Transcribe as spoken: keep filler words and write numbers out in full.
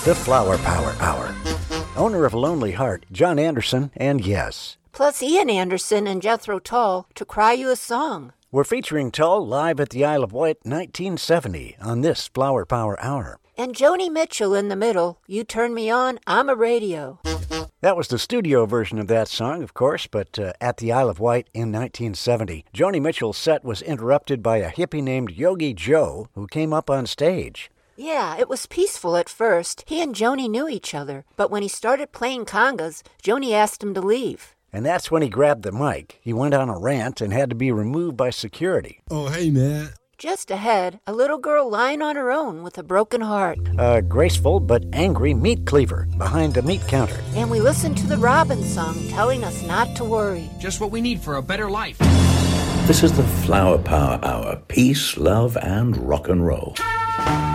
the Flower Power Hour. Owner of Lonely Heart, John Anderson, and yes. Plus Ian Anderson and Jethro Tull to cry you a song. We're featuring Tull live at the Isle of Wight nineteen seventy on this Flower Power Hour. And Joni Mitchell in the middle, You Turn Me On, I'm a Radio. That was the studio version of that song, of course, but uh, at the Isle of Wight in nineteen seventy. Joni Mitchell's set was interrupted by a hippie named Yogi Joe, who came up on stage. Yeah, it was peaceful at first. He and Joni knew each other, but when he started playing congas, Joni asked him to leave. And that's when he grabbed the mic. He went on a rant and had to be removed by security. Oh, hey, man. Just ahead, a little girl lying on her own with a broken heart. A graceful but angry meat cleaver behind a meat counter. And we listened to the Robin song telling us not to worry. Just what we need for a better life. This is the Flower Power Hour. Peace, love, and rock and roll.